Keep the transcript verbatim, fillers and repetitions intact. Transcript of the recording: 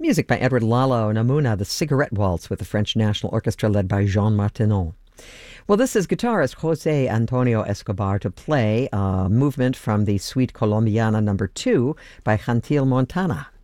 Music by Edward Lalo Namuna, the Cigarette Waltz with the French National Orchestra led by Jean Martineau. Well, this is guitarist Jose Antonio Escobar to play a movement from the Suite Colombiana number two by Gentil Montana.